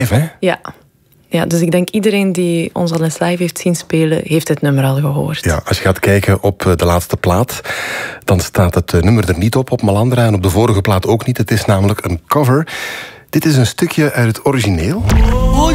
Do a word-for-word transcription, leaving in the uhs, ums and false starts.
Hè? Ja. Ja, dus ik denk iedereen die ons al eens live heeft zien spelen, heeft dit nummer al gehoord. Ja, als je gaat kijken op de laatste plaat, dan staat het nummer er niet op, op Malandra, en op de vorige plaat ook niet. Het is namelijk een cover. Dit is een stukje uit het origineel.